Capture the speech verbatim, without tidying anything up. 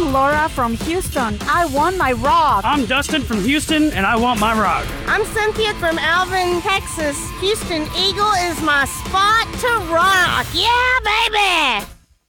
I'm Laura from Houston. I want my rock. I'm Dustin from Houston, and I want my rock. I'm Cynthia from Alvin, Texas. Houston Eagle is my spot to rock. Yeah, baby!